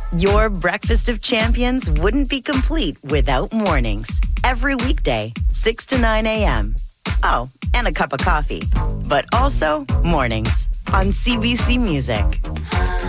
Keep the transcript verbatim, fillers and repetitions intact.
Your breakfast of champions wouldn't be complete without mornings. Every weekday, six to nine a.m. Oh, and a cup of coffee. But also mornings on C B C Music.